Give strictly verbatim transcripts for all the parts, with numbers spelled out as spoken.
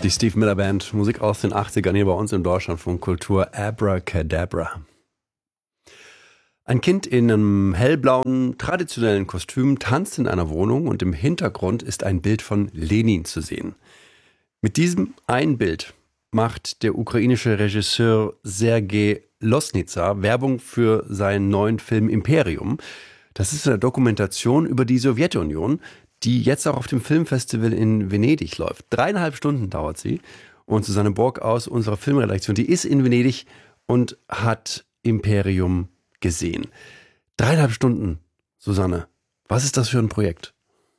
Die Steve Miller Band, Musik aus den achtzigern hier bei uns im Deutschlandfunk Kultur, Abracadabra. Ein Kind in einem hellblauen, traditionellen Kostüm tanzt in einer Wohnung und im Hintergrund ist ein Bild von Lenin zu sehen. Mit diesem einen Bild macht der ukrainische Regisseur Sergej Lossnitzer Werbung für seinen neuen Film Imperium. Das ist eine Dokumentation über die Sowjetunion, die jetzt auch auf dem Filmfestival in Venedig läuft. Dreieinhalb Stunden dauert sie. Und Susanne Borg aus unserer Filmredaktion, die ist in Venedig und hat Imperium gesehen. Dreieinhalb Stunden, Susanne. Was ist das für ein Projekt?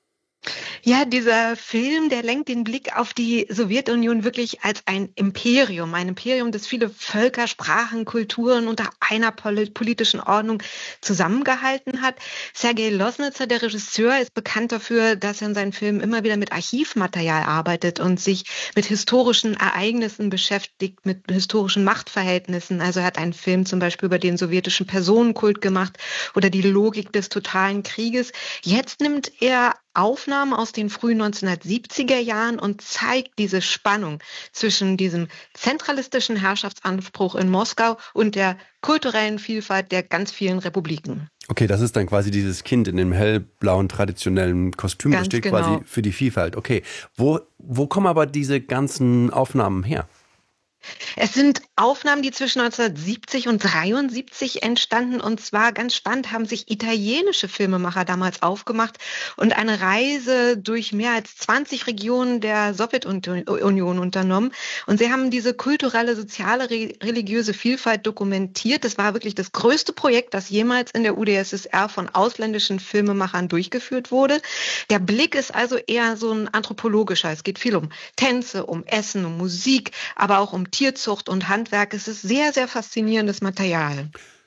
Ja, dieser Film, der lenkt den Blick auf die Sowjetunion wirklich als ein Imperium. Ein Imperium, das viele Völker, Sprachen, Kulturen unter einer politischen Ordnung zusammengehalten hat. Sergej Lossnitzer, der Regisseur, ist bekannt dafür, dass er in seinen Filmen immer wieder mit Archivmaterial arbeitet und sich mit historischen Ereignissen beschäftigt, mit historischen Machtverhältnissen. Also er hat einen Film zum Beispiel über den sowjetischen Personenkult gemacht oder die Logik des totalen Krieges. Jetzt nimmt er Aufnahmen aus den frühen neunzehnhundertsiebziger Jahren und zeigt diese Spannung zwischen diesem zentralistischen Herrschaftsanspruch in Moskau und der kulturellen Vielfalt der ganz vielen Republiken. Okay, das ist dann quasi dieses Kind in dem hellblauen traditionellen Kostüm, das steht genau. quasi für die Vielfalt. Okay, wo, wo kommen aber diese ganzen Aufnahmen her? Es sind Aufnahmen, die zwischen neunzehnhundertsiebzig und dreiundsiebzig entstanden. Und zwar ganz spannend haben sich italienische Filmemacher damals aufgemacht und eine Reise durch mehr als zwanzig Regionen der Sowjetunion unternommen. Und sie haben diese kulturelle, soziale, religiöse Vielfalt dokumentiert. Das war wirklich das größte Projekt, das jemals in der U d S S R von ausländischen Filmemachern durchgeführt wurde. Der Blick ist also eher so ein anthropologischer. Es geht viel um Tänze, um Essen, um Musik, aber auch um Tierzucht und Handwerk. Es ist sehr, sehr faszinierendes Material.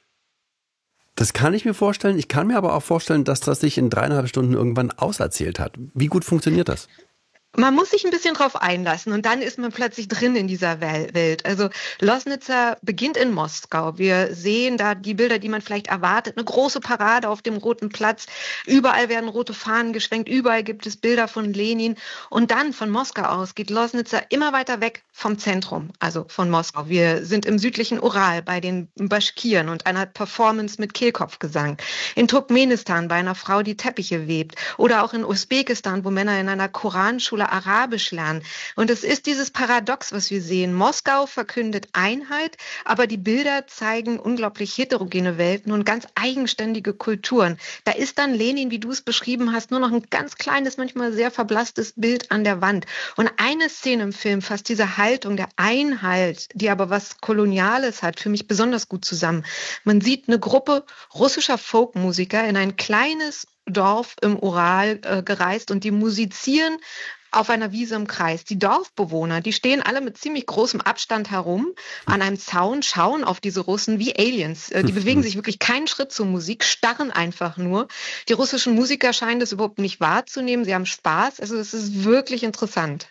Das kann ich mir vorstellen. Ich kann mir aber auch vorstellen, dass das sich in dreieinhalb Stunden irgendwann auserzählt hat. Wie gut funktioniert das? Man muss sich ein bisschen drauf einlassen und dann ist man plötzlich drin in dieser Welt. Also Lossnitzer beginnt in Moskau. Wir sehen da die Bilder, die man vielleicht erwartet. Eine große Parade auf dem Roten Platz. Überall werden rote Fahnen geschwenkt. Überall gibt es Bilder von Lenin. Und dann von Moskau aus geht Lossnitzer immer weiter weg vom Zentrum, also von Moskau. Wir sind im südlichen Ural bei den Baschkiren und einer Performance mit Kehlkopfgesang. In Turkmenistan bei einer Frau, die Teppiche webt. Oder auch in Usbekistan, wo Männer in einer Koranschule Arabisch lernen. Und es ist dieses Paradox, was wir sehen. Moskau verkündet Einheit, aber die Bilder zeigen unglaublich heterogene Welten und ganz eigenständige Kulturen. Da ist dann Lenin, wie du es beschrieben hast, nur noch ein ganz kleines, manchmal sehr verblasstes Bild an der Wand. Und eine Szene im Film fasst diese Haltung der Einheit, die aber was Koloniales hat, für mich besonders gut zusammen. Man sieht eine Gruppe russischer Folkmusiker in ein kleines Dorf im Ural äh, gereist und die musizieren auf einer Wiese im Kreis. Die Dorfbewohner, die stehen alle mit ziemlich großem Abstand herum an einem Zaun, schauen auf diese Russen wie Aliens. Die bewegen sich wirklich keinen Schritt zur Musik, starren einfach nur. Die russischen Musiker scheinen das überhaupt nicht wahrzunehmen. Sie haben Spaß. Also es ist wirklich interessant.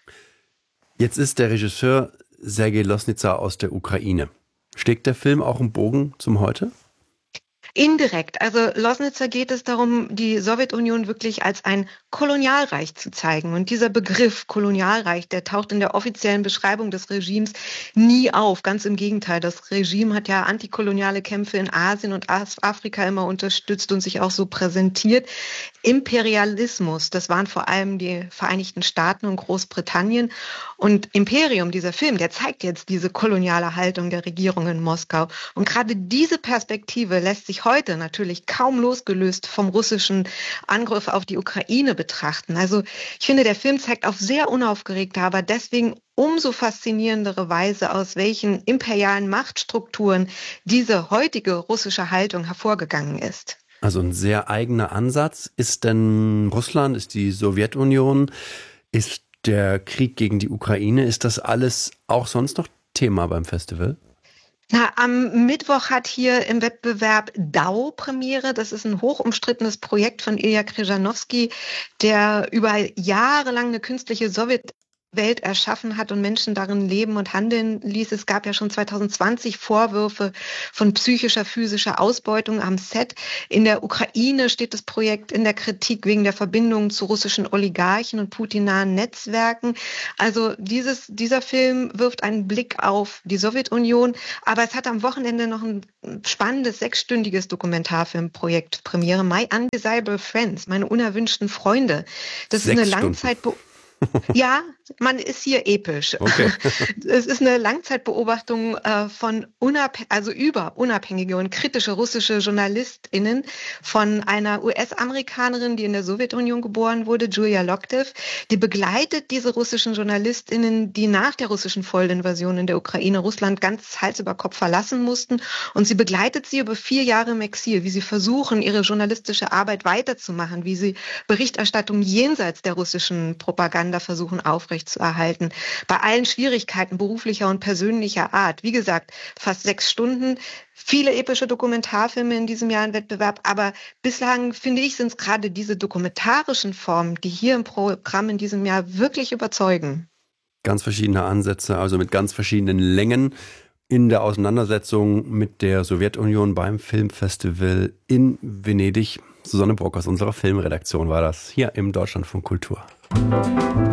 Jetzt ist der Regisseur Sergej Lossnitzer aus der Ukraine. Schlägt der Film auch einen Bogen zum Heute? Indirekt. Also Lossnitzer geht es darum, die Sowjetunion wirklich als ein Kolonialreich zu zeigen. Und dieser Begriff Kolonialreich, der taucht in der offiziellen Beschreibung des Regimes nie auf. Ganz im Gegenteil. Das Regime hat ja antikoloniale Kämpfe in Asien und Afrika immer unterstützt und sich auch so präsentiert. Imperialismus, das waren vor allem die Vereinigten Staaten und Großbritannien. Und Imperium, dieser Film, der zeigt jetzt diese koloniale Haltung der Regierung in Moskau. Und gerade diese Perspektive lässt sich heute natürlich kaum losgelöst vom russischen Angriff auf die Ukraine betrachten. Also ich finde, der Film zeigt auf sehr unaufgeregte, aber deswegen umso faszinierendere Weise, aus welchen imperialen Machtstrukturen diese heutige russische Haltung hervorgegangen ist. Also ein sehr eigener Ansatz. Ist denn Russland, ist die Sowjetunion, ist der Krieg gegen die Ukraine, ist das alles auch sonst noch Thema beim Festival? Na, am Mittwoch hat hier im Wettbewerb D A O Premiere. Das ist ein hochumstrittenes Projekt von Ilya Krzyżanowski, der über Jahre lang eine künstliche Sowjet Welt erschaffen hat und Menschen darin leben und handeln ließ. Es gab ja schon zwanzig zwanzig Vorwürfe von psychischer, physischer Ausbeutung am Set. In der Ukraine steht das Projekt in der Kritik wegen der Verbindung zu russischen Oligarchen und putinahen Netzwerken. Also dieses, dieser Film wirft einen Blick auf die Sowjetunion, aber es hat am Wochenende noch ein spannendes sechsstündiges Dokumentarfilmprojekt Premiere. My Undesirable Friends, meine unerwünschten Freunde. Das Sechs ist eine Stunden. Langzeitbe Ja, man ist hier episch. Okay. Es ist eine Langzeitbeobachtung äh, von unabh- also über unabhängige und kritische russische JournalistInnen von einer U S-Amerikanerin, die in der Sowjetunion geboren wurde, Julia Loktev. Die begleitet diese russischen JournalistInnen, die nach der russischen Vollinvasion in der Ukraine Russland ganz Hals über Kopf verlassen mussten. Und sie begleitet sie über vier Jahre im Exil, wie sie versuchen, ihre journalistische Arbeit weiterzumachen, wie sie Berichterstattung jenseits der russischen Propaganda versuchen aufrechtzuerhalten. Bei allen Schwierigkeiten beruflicher und persönlicher Art. Wie gesagt, fast sechs Stunden, viele epische Dokumentarfilme in diesem Jahr im Wettbewerb, aber bislang, finde ich, sind es gerade diese dokumentarischen Formen, die hier im Programm in diesem Jahr wirklich überzeugen. Ganz verschiedene Ansätze, also mit ganz verschiedenen Längen in der Auseinandersetzung mit der Sowjetunion beim Filmfestival in Venedig. Susanne Brock aus unserer Filmredaktion war das hier im Deutschlandfunk Kultur.